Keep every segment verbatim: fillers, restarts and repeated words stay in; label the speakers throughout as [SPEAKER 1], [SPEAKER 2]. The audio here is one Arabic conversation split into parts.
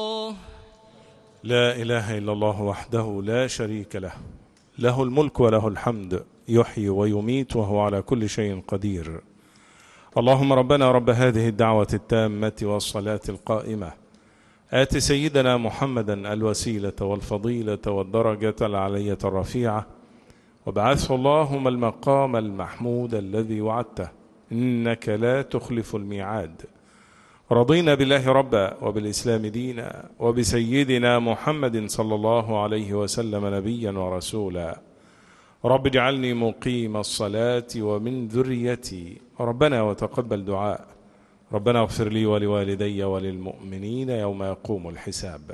[SPEAKER 1] لا إله إلا الله وحده لا شريك له، له الملك وله الحمد، يحيي ويميت وهو على كل شيء قدير. اللهم ربنا رب هذه الدعوة التامة والصلاة القائمة، آت سيدنا محمدا الوسيلة والفضيلة والدرجة العلية الرفيعة، وابعثه اللهم المقام المحمود الذي وعدته، إنك لا تخلف الميعاد. رضينا بالله ربا وبالإسلام دينا وبسيدنا محمد صلى الله عليه وسلم نبيا ورسولا. رب اجعلني مقيم الصلاة ومن ذريتي، ربنا وتقبل دعاء، ربنا اغفر لي ولوالدي وللمؤمنين يوم يقوم الحساب.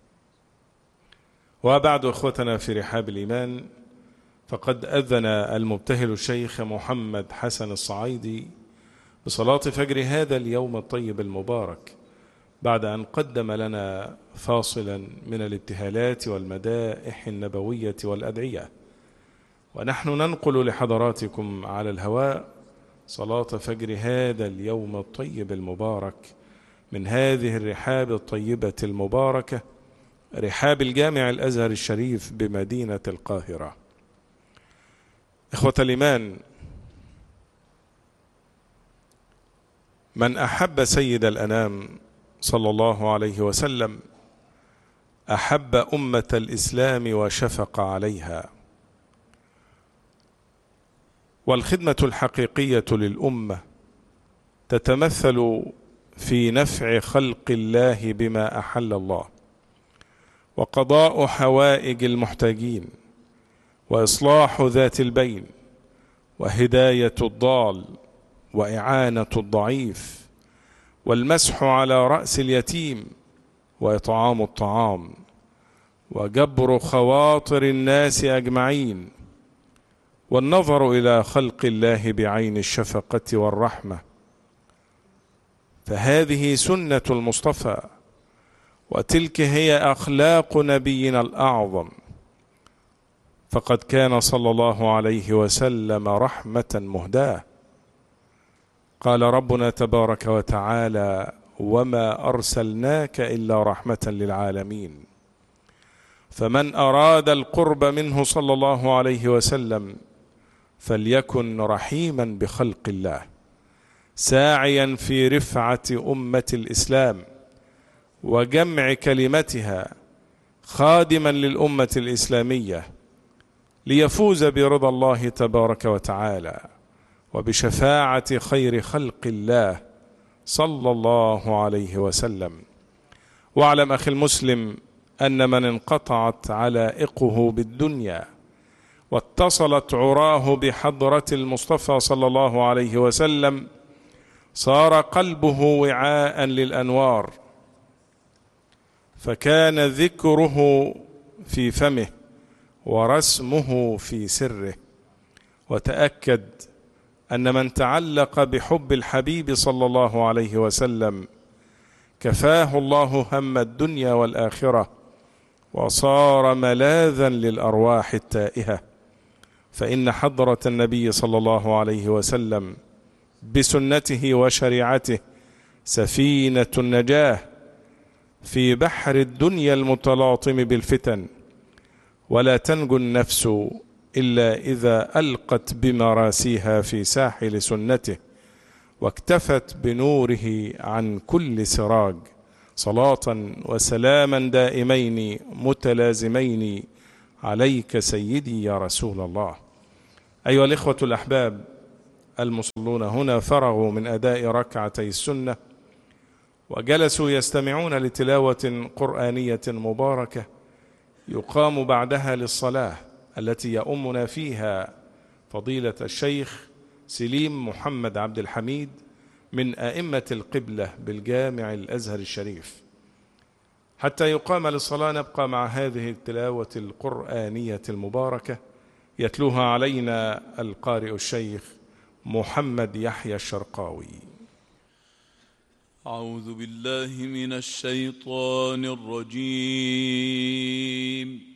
[SPEAKER 1] وبعد إخوتنا في رحاب الإيمان، فقد أذن المبتهل الشيخ محمد حسن الصعيدي بصلاة فجر هذا اليوم الطيب المبارك، بعد أن قدم لنا فاصلا من الابتهالات والمدائح النبوية والأدعية، ونحن ننقل لحضراتكم على الهواء صلاة فجر هذا اليوم الطيب المبارك من هذه الرحاب الطيبة المباركة، رحاب الجامع الأزهر الشريف بمدينة القاهرة. إخوة الإيمان، من أحب سيد الأنام صلى الله عليه وسلم أحب أمة الإسلام وشفق عليها، والخدمة الحقيقية للأمة تتمثل في نفع خلق الله بما أحل الله، وقضاء حوائج المحتاجين، وإصلاح ذات البين، وهداية الضال، وإعانة الضعيف، والمسح على رأس اليتيم، وإطعام الطعام، وجبر خواطر الناس أجمعين، والنظر إلى خلق الله بعين الشفقة والرحمة. فهذه سنة المصطفى، وتلك هي أخلاق نبينا الأعظم، فقد كان صلى الله عليه وسلم رحمة مهداة. قال ربنا تبارك وتعالى: وما أرسلناك إلا رحمة للعالمين. فمن أراد القرب منه صلى الله عليه وسلم فليكن رحيما بخلق الله، ساعيا في رفعة أمة الإسلام وجمع كلمتها، خادما للأمة الإسلامية ليفوز برضا الله تبارك وتعالى وبشفاعة خير خلق الله صلى الله عليه وسلم. واعلم أخي المسلم أن من انقطعت علائقه بالدنيا واتصلت عراه بحضرة المصطفى صلى الله عليه وسلم صار قلبه وعاء للأنوار، فكان ذكره في فمه ورسمه في سره. وتأكد أن من تعلق بحب الحبيب صلى الله عليه وسلم كفاه الله هم الدنيا والآخرة، وصار ملاذا للأرواح التائهة. فإن حضرة النبي صلى الله عليه وسلم بسنته وشريعته سفينة النجاة في بحر الدنيا المتلاطم بالفتن، ولا تنجو النفس إلا إذا ألقت بمراسيها في ساحل سنته واكتفت بنوره عن كل سراج. صلاة وسلاما دائمين متلازمين عليك سيدي يا رسول الله. أيها الإخوة الأحباب المصلون هنا فرغوا من أداء ركعتي السنة وجلسوا يستمعون لتلاوة قرآنية مباركة يقام بعدها للصلاة التي يؤمنا فيها فضيلة الشيخ سليم محمد عبد الحميد من أئمة القبلة بالجامع الأزهر الشريف. حتى يقام للصلاة نبقى مع هذه التلاوة القرآنية المباركة يتلوها علينا القارئ الشيخ محمد يحيى الشرقاوي.
[SPEAKER 2] أعوذ بالله من الشيطان الرجيم.